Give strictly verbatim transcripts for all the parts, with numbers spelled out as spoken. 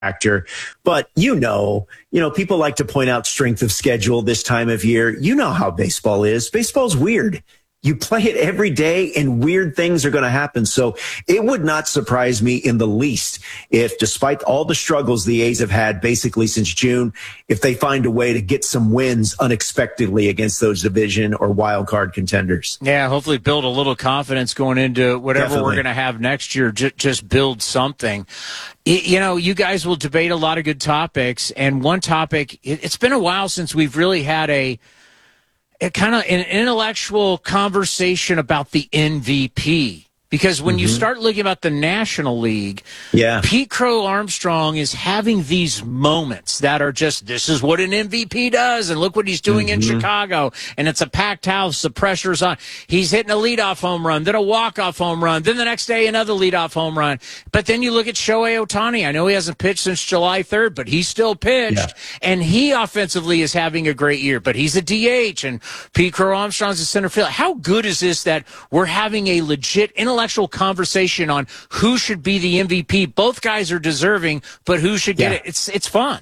factor. But, you know, you know, people like to point out strength of schedule this time of year. You know how baseball is. Baseball's weird. You play it every day and weird things are going to happen. So it would not surprise me in the least if, despite all the struggles the A's have had basically since June, if they find a way to get some wins unexpectedly against those division or wild card contenders. Yeah, hopefully build a little confidence going into whatever Definitely. we're going to have next year. J- just build something. You know, you guys will debate a lot of good topics. And one topic, it's been a while since we've really had a It kind of an intellectual conversation about the M V P. Because when mm-hmm. you start looking about the National League, yeah. Pete Crow Armstrong is having these moments that are just, this is what an M V P does, and look what he's doing mm-hmm. in Chicago, and it's a packed house, the pressure's on. He's hitting a leadoff home run, then a walk-off home run, then the next day another leadoff home run. But then you look at Shohei Ohtani. I know he hasn't pitched since July third, but he's still pitched, yeah. and he offensively is having a great year, but he's a D H, and Pete Crow Armstrong's a center field. How good is this that we're having a legit intellectual conversation on who should be the M V P? Both guys are deserving, but who should get yeah. it? It's it's fun.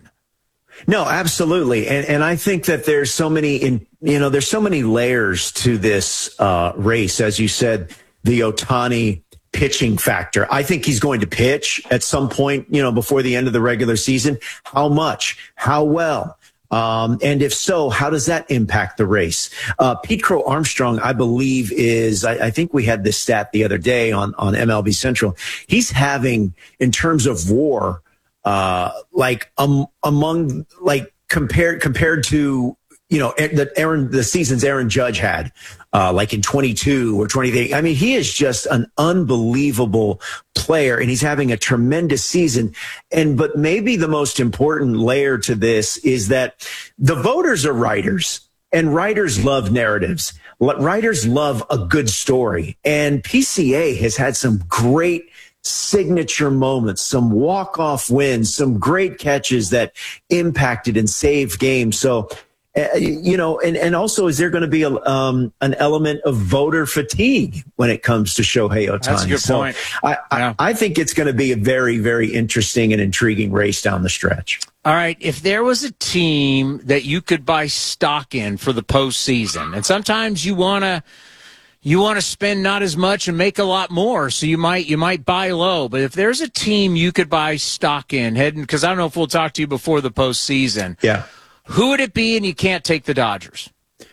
No, absolutely. And and I think that there's so many in you know, there's so many layers to this uh, race. As you said, the Ohtani pitching factor. I think he's going to pitch at some point, you know, before the end of the regular season. How much? How well? Um, and if so, how does that impact the race? Uh, Pete Crow Armstrong, I believe, is, I, I think we had this stat the other day on, on M L B Central. He's having, in terms of WAR, uh, like, um, among, like, compared, compared to, you know, the Aaron, the seasons Aaron Judge had, uh, like in twenty-two or twenty-three. I mean, he is just an unbelievable player, and he's having a tremendous season. And, but maybe the most important layer to this is that the voters are writers, and writers love narratives. Writers love a good story. And P C A has had some great signature moments, some walk-off wins, some great catches that impacted and saved games. So, Uh, you know, and, and also, is there going to be a, um, an element of voter fatigue when it comes to Shohei Ohtani? That's a good so point. I, yeah. I, I think it's going to be a very, very interesting and intriguing race down the stretch. All right. If there was a team that you could buy stock in for the postseason, and sometimes you want to you want to spend not as much and make a lot more, so you might you might buy low. But if there's a team you could buy stock in, heading, because I don't know if we'll talk to you before the postseason. Yeah. Who would it be? And you can't take the Dodgers.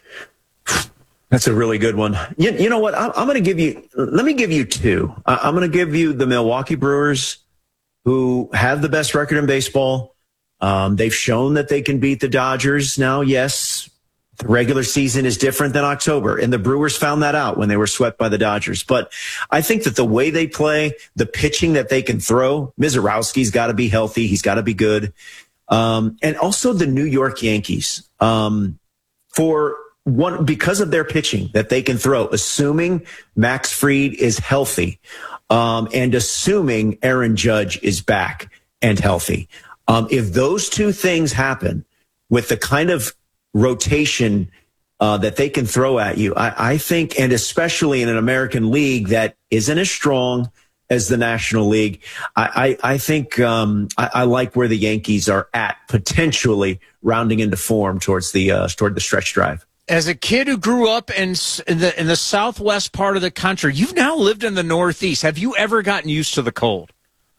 That's a really good one. You, you know what? I'm, I'm going to give you, let me give you two. I, I'm going to give you the Milwaukee Brewers, who have the best record in baseball. Um, they've shown that they can beat the Dodgers. Now, yes, the regular season is different than October, and the Brewers found that out when they were swept by the Dodgers. But I think that the way they play, the pitching that they can throw, Mizorowski's got to be healthy. He's got to be good. Um, and also the New York Yankees, um, for one, because of their pitching that they can throw, assuming Max Fried is healthy, um, and assuming Aaron Judge is back and healthy. Um, if those two things happen with the kind of rotation, uh, that they can throw at you, I, I think, and especially in an American League that isn't as strong as the National League, I, I, I think um, I, I like where the Yankees are at, potentially rounding into form towards the uh, toward the stretch drive. As a kid who grew up in, in the in the southwest part of the country, you've now lived in the Northeast. Have you ever gotten used to the cold?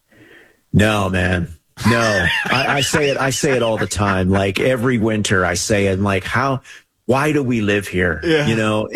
No, man. No, I, I say it. I say it all the time. Like every winter, I say it. I'm like, how? Why do we live here? Yeah. You know,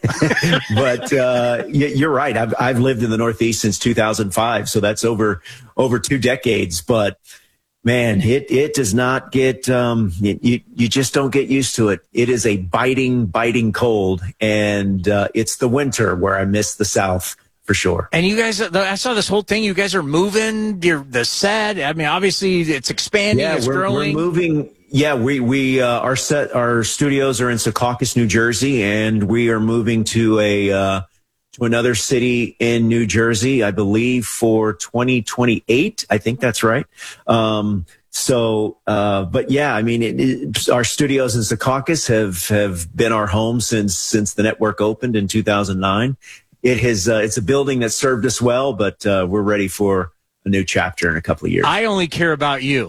but uh, you're right. I've I've lived in the Northeast since two thousand five, so that's over over two decades. But man, it it does not get um, you you just don't get used to it. It is a biting biting cold, and uh, it's the winter where I miss the South for sure. And you guys, I saw this whole thing. You guys are moving. You're the set. I mean, obviously, it's expanding. Yeah, it's we're, growing. We're moving. Yeah, we we uh, our set our studios are in Secaucus, New Jersey, and we are moving to a uh, to another city in New Jersey, I believe, for twenty twenty-eight. I think that's right. Um, so, uh, but yeah, I mean, it, it, our studios in Secaucus have have been our home since since the network opened in two thousand nine. It has uh, it's a building that served us well, but uh, we're ready for a new chapter in a couple of years. I only care about you.